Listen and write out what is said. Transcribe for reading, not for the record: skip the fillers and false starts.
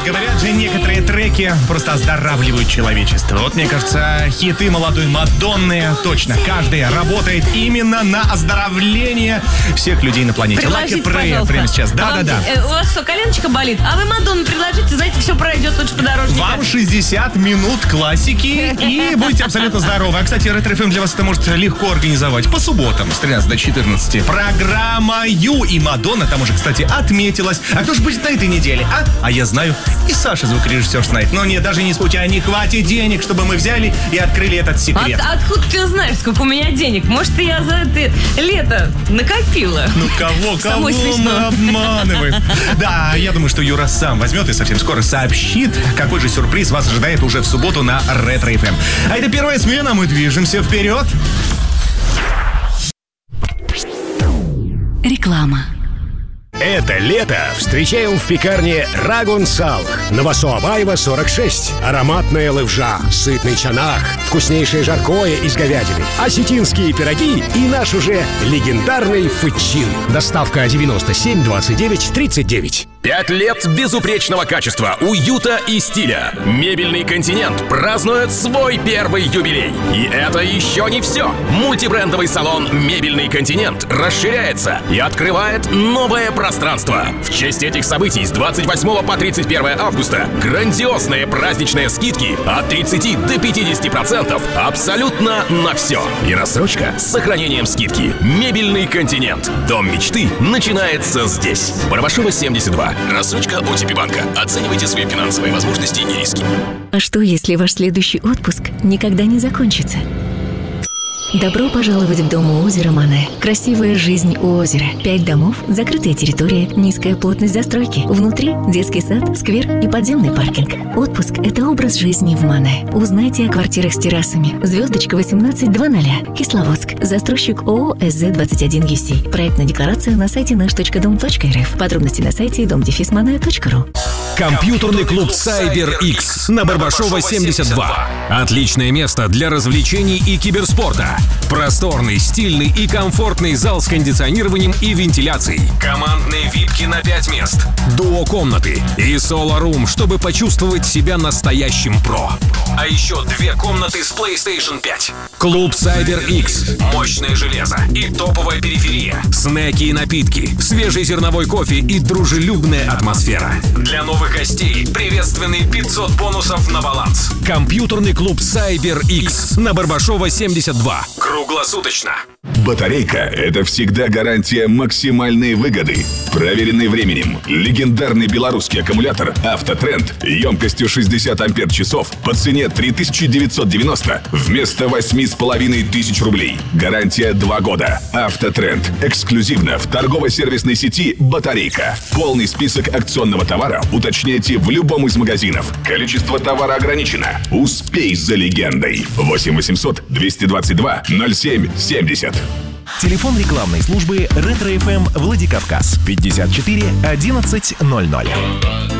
Говорят же, некоторые треки просто оздоравливают человечество. Вот, мне кажется, хиты молодой Мадонны точно каждый работает именно на оздоровление всех людей на планете. Предложите, Lucky Prayer прямо сейчас. Да-да-да. У вас что, коленочка болит? А вы Мадонну предложите, знаете, все пройдет лучше подорожника. Вам 60 минут классики и будете абсолютно здоровы. А, кстати, Ретро ФМ для вас это может легко организовать. По субботам с 13 до 14. Программа Ю и Мадонна там уже, кстати, отметилась. А кто же будет на этой неделе, а? А я знаю, и Саша, звукорежиссер, знает. Но нет, даже не спутя, не хватит денег, чтобы мы взяли и открыли этот секрет. Откуда ты знаешь, сколько у меня денег? Может, я за это лето накопила? Ну кого мы обманываем? Да, я думаю, что Юра сам возьмет и совсем скоро сообщит, какой же сюрприз вас ожидает уже в субботу на Ретро ФМ. А это первая смена, мы движемся вперед. Реклама. Это лето встречаем в пекарне Рагун Салх. Новосоабаева, 46. Ароматная левжа, сытный чанах, вкуснейшее жаркое из говядины, осетинские пироги и наш уже легендарный фычин. Доставка 97 29 39. 5 лет безупречного качества, уюта и стиля. Мебельный континент празднует свой первый юбилей. И это еще не все. Мультибрендовый салон «Мебельный континент» расширяется и открывает новое пространство. В честь этих событий с 28 по 31 августа грандиозные праздничные скидки от 30 до 50% абсолютно на все. И рассрочка с сохранением скидки. «Мебельный континент». Дом мечты начинается здесь. Барабашева, 72. Рассрочка ОТП банка. Оценивайте свои финансовые возможности и риски. А что, если ваш следующий отпуск никогда не закончится? Добро пожаловать в дом у озера Мане. Красивая жизнь у озера. 5 домов, закрытая территория, низкая плотность застройки. Внутри детский сад, сквер и подземный паркинг. Отпуск – это образ жизни в Мане. Узнайте о квартирах с террасами. Звездочка 1820. Кисловодск. Застройщик ООО СЗ-21ЮС. Проектная декларация на сайте наш.дом.рф. Подробности на сайте dom-mane.ru. Компьютерный клуб CyberX на Барбашова, 72. Отличное место для развлечений и киберспорта. Просторный, стильный и комфортный зал с кондиционированием и вентиляцией. Командные випки на 5 мест. Дуо-комнаты и соло-рум, чтобы почувствовать себя настоящим про. А еще 2 комнаты с PlayStation 5. Клуб CyberX. Мощное железо и топовая периферия. Снеки и напитки, свежий зерновой кофе и дружелюбная атмосфера. Для новых гостей приветственные 500 бонусов на баланс. Компьютерный клуб CyberX на Барбашова, 72. Круглосуточно. Батарейка – это всегда гарантия максимальной выгоды. Проверенный временем. Легендарный белорусский аккумулятор «Автотренд» емкостью 60 ампер-часов по цене 3990 вместо 8500 рублей. Гарантия 2 года. «Автотренд» эксклюзивно в торгово-сервисной сети «Батарейка». Полный список акционного товара уточняйте в любом из магазинов. Количество товара ограничено. Успей за легендой. 8 800 222 07 70. Телефон рекламной службы Ретро ФМ Владикавказ 54 11 00.